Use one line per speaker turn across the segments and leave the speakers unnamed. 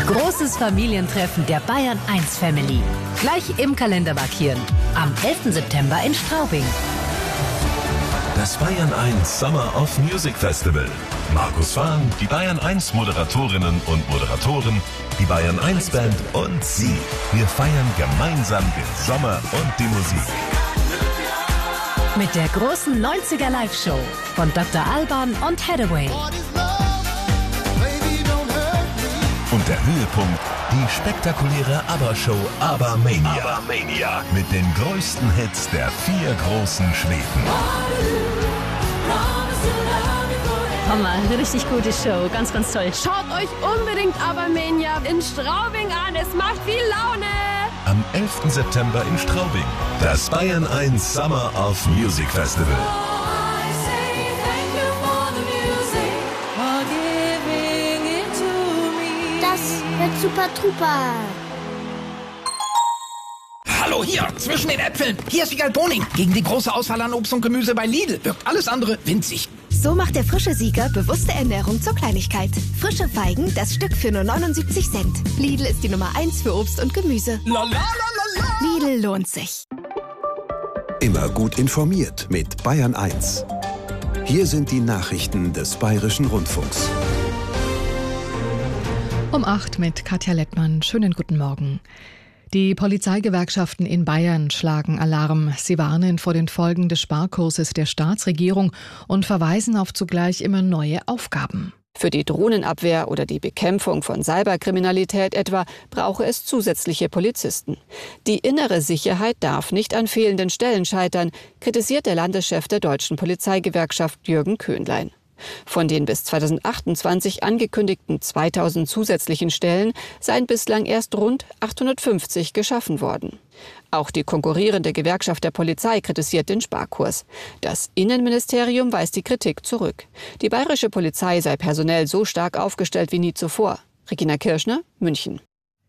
Großes Familientreffen der Bayern 1 Family. Gleich im Kalender markieren. Am 11. September in Straubing.
Das Bayern 1 Summer of Music Festival. Markus Fahn, die Bayern 1 Moderatorinnen und Moderatoren, die Bayern 1 Band und Sie. Wir feiern gemeinsam den Sommer und die Musik.
Mit der großen 90er Live-Show von Dr. Alban und Hathaway.
Und der Höhepunkt, die spektakuläre ABBA-Show ABBA-Mania. Mit den größten Hits der 4 großen Schweden.
Hammer, eine richtig gute Show, ganz, ganz toll. Schaut euch unbedingt ABBA-Mania in Straubing an, es macht viel Laune.
Am 11. September in Straubing. Das Bayern 1 Summer of Music Festival.
Das wird super Trupa.
Hallo hier, zwischen den Äpfeln. Hier ist Wiegald Boning. Gegen die große Auswahl an Obst und Gemüse bei Lidl wirkt alles andere winzig.
So macht der frische Sieger bewusste Ernährung zur Kleinigkeit. Frische Feigen, das Stück für nur 79 Cent. Lidl ist die Nummer 1 für Obst und Gemüse. Lidl lohnt sich.
Immer gut informiert mit Bayern 1. Hier sind die Nachrichten des Bayerischen Rundfunks.
Um 8 mit Katja Lettmann. Schönen guten Morgen. Die Polizeigewerkschaften in Bayern schlagen Alarm. Sie warnen vor den Folgen des Sparkurses der Staatsregierung und verweisen auf zugleich immer neue Aufgaben.
Für die Drohnenabwehr oder die Bekämpfung von Cyberkriminalität etwa brauche es zusätzliche Polizisten. Die innere Sicherheit darf nicht an fehlenden Stellen scheitern, kritisiert der Landeschef der Deutschen Polizeigewerkschaft Jürgen Köhnlein. Von den bis 2028 angekündigten 2000 zusätzlichen Stellen seien bislang erst rund 850 geschaffen worden. Auch die konkurrierende Gewerkschaft der Polizei kritisiert den Sparkurs. Das Innenministerium weist die Kritik zurück. Die bayerische Polizei sei personell so stark aufgestellt wie nie zuvor. Regina Kirschner, München.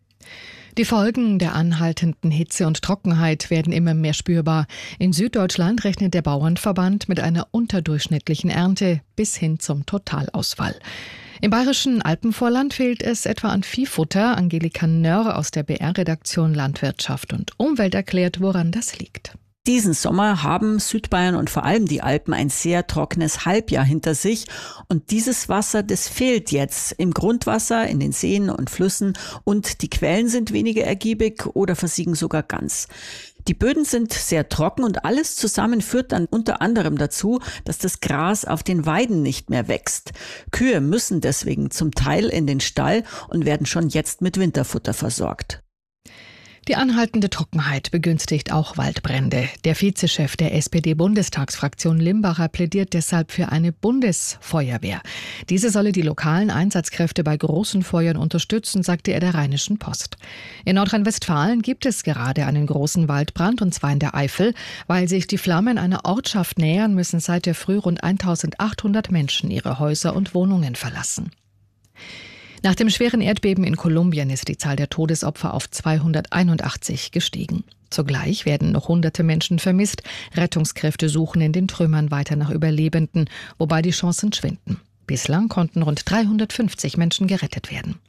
Die Folgen der anhaltenden Hitze und Trockenheit werden immer mehr spürbar. In Süddeutschland rechnet der Bauernverband mit einer unterdurchschnittlichen Ernte bis hin zum Totalausfall. Im bayerischen Alpenvorland fehlt es etwa an Viehfutter. Angelika Nörr aus der BR-Redaktion Landwirtschaft und Umwelt erklärt, woran das liegt.
Diesen Sommer haben Südbayern und vor allem die Alpen ein sehr trockenes Halbjahr hinter sich. Und dieses Wasser, das fehlt jetzt im Grundwasser, in den Seen und Flüssen. Und die Quellen sind weniger ergiebig oder versiegen sogar ganz. Die Böden sind sehr trocken und alles zusammen führt dann unter anderem dazu, dass das Gras auf den Weiden nicht mehr wächst. Kühe müssen deswegen zum Teil in den Stall und werden schon jetzt mit Winterfutter versorgt.
Die anhaltende Trockenheit begünstigt auch Waldbrände. Der Vizechef der SPD-Bundestagsfraktion Limbacher plädiert deshalb für eine Bundesfeuerwehr. Diese solle die lokalen Einsatzkräfte bei großen Feuern unterstützen, sagte er der Rheinischen Post. In Nordrhein-Westfalen gibt es gerade einen großen Waldbrand, und zwar in der Eifel. Weil sich die Flammen einer Ortschaft nähern, müssen seit der Früh rund 1800 Menschen ihre Häuser und Wohnungen verlassen. Nach dem schweren Erdbeben in Kolumbien ist die Zahl der Todesopfer auf 281 gestiegen. Zugleich werden noch hunderte Menschen vermisst. Rettungskräfte suchen in den Trümmern weiter nach Überlebenden, wobei die Chancen schwinden. Bislang konnten rund 350 Menschen gerettet werden.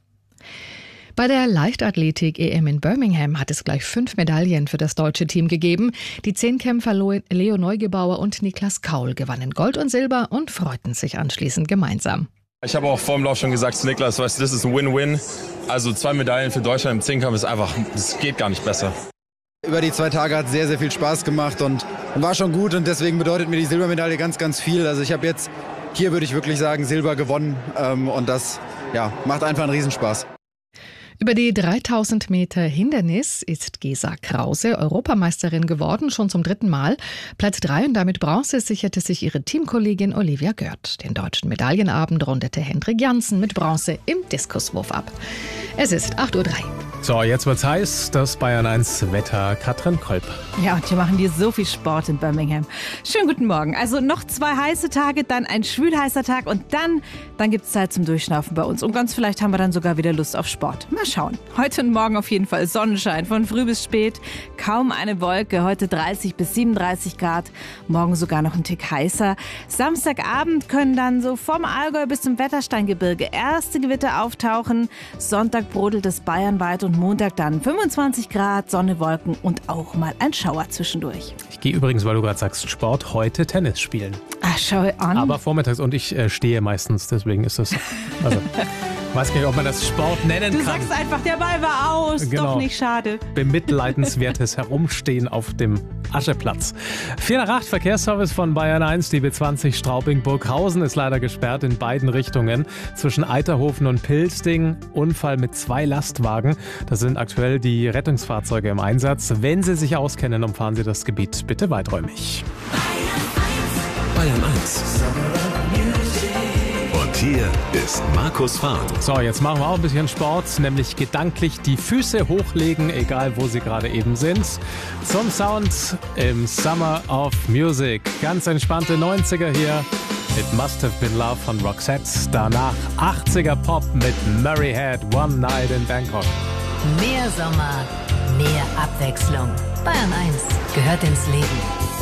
Bei der Leichtathletik-EM in Birmingham hat es gleich 5 Medaillen für das deutsche Team gegeben. Die Zehnkämpfer Leo Neugebauer und Niklas Kaul gewannen Gold und Silber und freuten sich anschließend gemeinsam.
Ich habe auch vor dem Lauf schon gesagt zu Niklas, weißt du, das ist ein Win-Win. Also 2 Medaillen für Deutschland im Zehnkampf ist einfach, es geht gar nicht besser.
Über die 2 Tage hat es sehr, sehr viel Spaß gemacht und war schon gut, und deswegen bedeutet mir die Silbermedaille ganz, ganz viel. Also ich habe jetzt, hier würde ich wirklich sagen, Silber gewonnen, und das macht einfach einen Riesenspaß.
Über die 3000 Meter Hindernis ist Gesa Krause Europameisterin geworden, schon zum 3. Mal. Platz 3 und damit Bronze sicherte sich ihre Teamkollegin Olivia Görth. Den deutschen Medaillenabend rundete Hendrik Janssen mit Bronze im Diskuswurf ab. Es ist 8:03 Uhr.
So, jetzt wird's heiß. Das Bayern 1 Wetter. Katrin Kolb.
Ja, und wir machen dir so viel Sport in Birmingham. Schönen guten Morgen. Also noch 2 heiße Tage, dann ein schwülheißer Tag und dann gibt's Zeit zum Durchschnaufen bei uns. Und ganz vielleicht haben wir dann sogar wieder Lust auf Sport. Mal schauen. Heute und morgen auf jeden Fall Sonnenschein von früh bis spät. Kaum eine Wolke. Heute 30 bis 37 Grad. Morgen sogar noch ein Tick heißer. Samstagabend können dann so vom Allgäu bis zum Wettersteingebirge erste Gewitter auftauchen. Sonntag brodelt es bayernweit und Montag dann 25 Grad, Sonne, Wolken und auch mal ein Schauer zwischendurch.
Ich gehe übrigens, weil du gerade sagst Sport, heute Tennis spielen.
Ach, schau an.
Aber vormittags und ich stehe meistens, deswegen ist das... Also, weiß gar nicht, ob man das Sport nennen kann.
Du sagst einfach, der Ball war aus,
genau.
Doch nicht schade.
Bemitleidenswertes Herumstehen auf dem Ascheplatz. 4:08 Verkehrsservice von Bayern 1. Die B20 Straubing-Burghausen ist leider gesperrt in beiden Richtungen. Zwischen Eiterhofen und Pilsting. Unfall mit 2 Lastwagen. Da sind aktuell die Rettungsfahrzeuge im Einsatz. Wenn Sie sich auskennen, umfahren Sie das Gebiet bitte weiträumig.
Bayern 1. Und hier ist Markus Fahn.
So, jetzt machen wir auch ein bisschen Sport, nämlich gedanklich die Füße hochlegen, egal wo sie gerade eben sind. Zum Sound im Summer of Music. Ganz entspannte 90er hier. It Must Have Been Love von Roxette. Danach 80er Pop mit Murray Head, One Night in Bangkok.
Mehr Sommer, mehr Abwechslung. Bayern 1 gehört ins Leben.